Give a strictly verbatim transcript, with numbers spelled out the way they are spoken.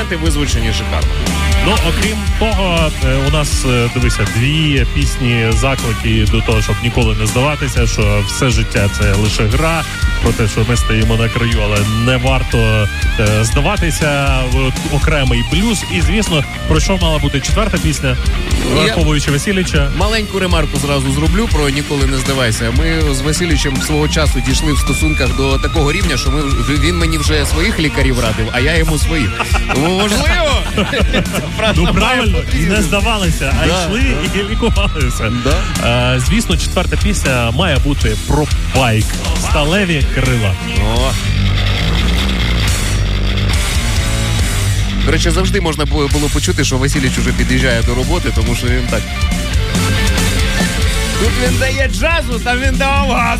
інструменти визвучені шикарно. Ну, окрім того, у нас, дивися, дві пісні заклики до того, щоб ніколи не здаватися, що все життя це лише гра, про те, що ми стоїмо на краю, але не варто е, здаватися, окремий блюз. І, звісно, про що мала бути четверта пісня, враховуючи Васильовича. Маленьку ремарку зразу зроблю про «Ніколи не здавайся». Ми з Васильовичем свого часу дійшли в стосунках до такого рівня, що ми, він мені вже своїх лікарів радив, а я йому своїх. Тому можливо. Ну правильно, і не здавалися, а да, йшли да. і лікувалися. Да. А, звісно, четверта пісня має бути про байк. Сталеві крила. О. До речі, завжди можна було почути, що Васильович уже під'їжджає до роботи, тому що він так... Тут він дає джазу, там він давав газу.